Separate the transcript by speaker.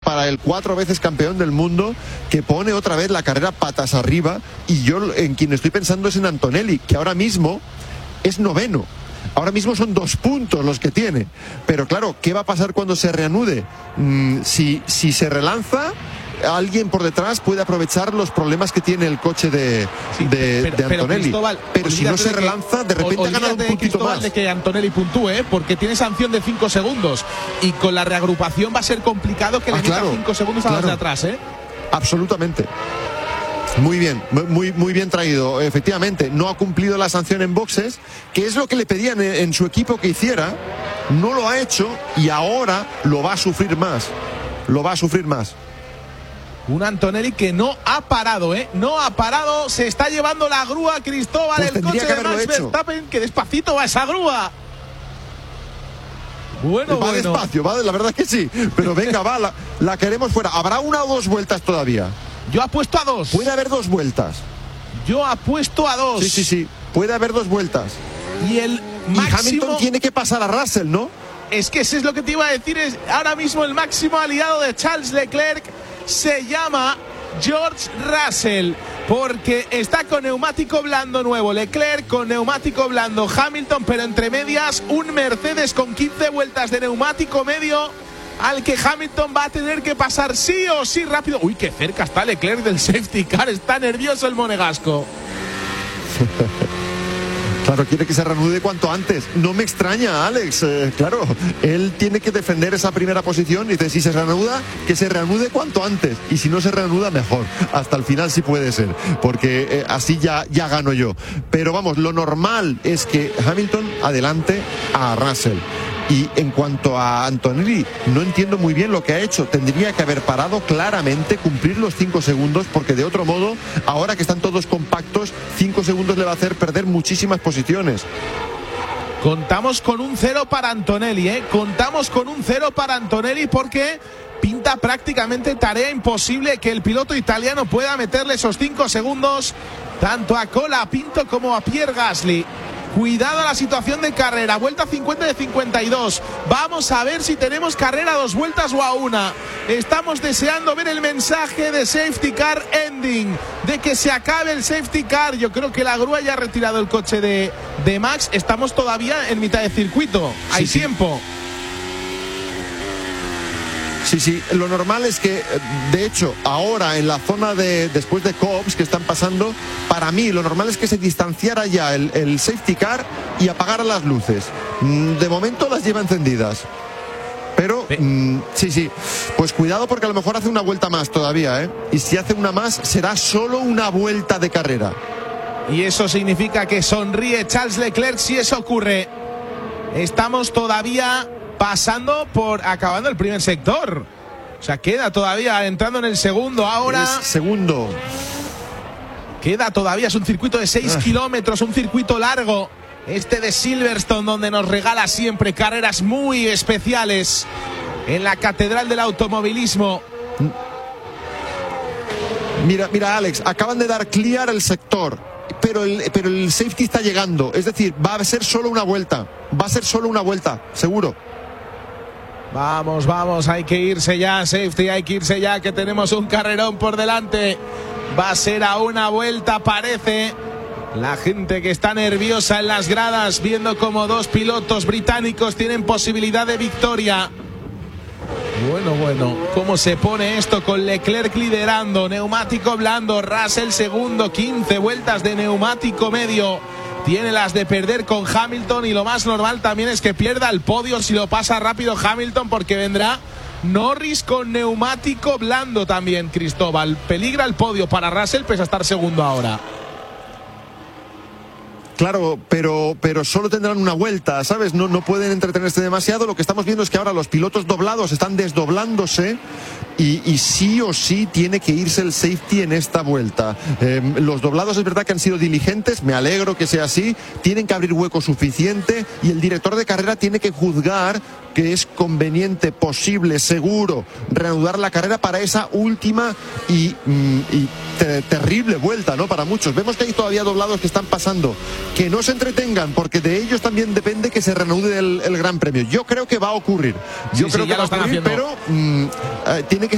Speaker 1: para el 4 veces campeón del mundo, que pone otra vez la carrera patas arriba, y yo en quien estoy pensando es en Antonelli, que ahora mismo es noveno. Ahora mismo son 2 puntos los que tiene. Pero claro, ¿qué va a pasar cuando se reanude? Si se relanza, alguien por detrás puede aprovechar los problemas que tiene el coche de Antonelli. Pero si no se relanza, de repente ha ganado un puntito más.
Speaker 2: De que Antonelli puntúe, porque tiene sanción de 5 segundos. Y con la reagrupación va a ser complicado que le meta 5 segundos a los de atrás, ¿eh?
Speaker 1: Absolutamente. Muy bien, muy bien traído. Efectivamente, no ha cumplido la sanción en boxes, que es lo que le pedían en su equipo que hiciera. No lo ha hecho y ahora lo va a sufrir más.
Speaker 2: Un Antonelli que no ha parado, no ha parado, se está llevando la grúa, Cristóbal,
Speaker 1: pues
Speaker 2: el coche de Max Verstappen, que despacito va esa grúa.
Speaker 1: Va despacio, la verdad es que sí, pero venga, va, la queremos fuera. ¿Habrá 1 o 2 vueltas todavía?
Speaker 2: Yo apuesto a 2.
Speaker 1: Puede haber 2 vueltas.
Speaker 2: Yo apuesto a 2.
Speaker 1: Sí, puede haber 2 vueltas.
Speaker 2: Y el máximo...
Speaker 1: Hamilton tiene que pasar a Russell, ¿no?
Speaker 2: Es que eso es lo que te iba a decir, es ahora mismo el máximo aliado de Charles Leclerc se llama George Russell, porque está con neumático blando nuevo Leclerc, con neumático blando Hamilton, pero entre medias un Mercedes con 15 vueltas de neumático medio al que Hamilton va a tener que pasar sí o sí rápido. Uy, qué cerca está Leclerc del safety car, está nervioso el monegasco.
Speaker 1: Claro, quiere que se reanude cuanto antes. No me extraña, Alex. Claro, él tiene que defender esa primera posición y dice, si se reanuda, que se reanude cuanto antes. Y si no se reanuda, mejor. Hasta el final sí puede ser, porque así ya gano yo. Pero vamos, lo normal es que Hamilton adelante a Russell. Y en cuanto a Antonelli, no entiendo muy bien lo que ha hecho. Tendría que haber parado claramente, cumplir los 5 segundos, porque de otro modo, ahora que están todos compactos, 5 segundos le va a hacer perder muchísimas posiciones.
Speaker 2: Contamos con un 0 para Antonelli, Contamos con un 0 para Antonelli, porque pinta prácticamente tarea imposible que el piloto italiano pueda meterle esos 5 segundos tanto a Colapinto como a Pierre Gasly. Cuidado a la situación de carrera, vuelta 50 de 52. Vamos a ver si tenemos carrera a 2 vueltas o a 1. Estamos deseando ver el mensaje de safety car ending, de que se acabe el safety car. Yo creo que la grúa ya ha retirado el coche de Max. Estamos todavía en mitad de circuito, hay tiempo.
Speaker 1: Sí, lo normal es que, de hecho, ahora en la zona después de Cobbs que están pasando, para mí lo normal es que se distanciara ya el safety car y apagara las luces. De momento las lleva encendidas. Pero, sí, pues cuidado, porque a lo mejor hace una vuelta más todavía, Y si hace una más, será solo una vuelta de carrera.
Speaker 2: Y eso significa que sonríe Charles Leclerc si eso ocurre. Estamos todavía acabando el primer sector. O sea, queda todavía entrando en el segundo ahora.
Speaker 1: Segundo.
Speaker 2: Queda todavía, es un circuito de 6 kilómetros, un circuito largo. Este de Silverstone, donde nos regala siempre carreras muy especiales en la catedral del automovilismo.
Speaker 1: Mira, Alex, acaban de dar clear el sector, pero el safety está llegando. Es decir, va a ser solo una vuelta. Seguro.
Speaker 2: Vamos, hay que irse ya, safety, hay que irse ya, que tenemos un carrerón por delante. Va a ser a una vuelta, parece. La gente que está nerviosa en las gradas, viendo como 2 pilotos británicos tienen posibilidad de victoria. Bueno, ¿cómo se pone esto con Leclerc liderando? Neumático blando, Russell segundo, 15 vueltas de neumático medio. Tiene las de perder con Hamilton, y lo más normal también es que pierda el podio si lo pasa rápido Hamilton, porque vendrá Norris con neumático blando también, Cristóbal. Peligra el podio para Russell, pese a estar segundo ahora.
Speaker 1: Claro, pero solo tendrán una vuelta, ¿sabes? No pueden entretenerse demasiado. Lo que estamos viendo es que ahora los pilotos doblados están desdoblándose y sí o sí tiene que irse el safety en esta vuelta. Los doblados es verdad que han sido diligentes, me alegro que sea así, tienen que abrir hueco suficiente y el director de carrera tiene que juzgar que es conveniente, posible, seguro reanudar la carrera para esa última y terrible vuelta, ¿no? Para muchos. Vemos que hay todavía doblados que están pasando. Que no se entretengan, porque de ellos también depende que se reanude el Gran Premio. Yo creo que va a ocurrir. Yo creo que va a ocurrir, pero tiene que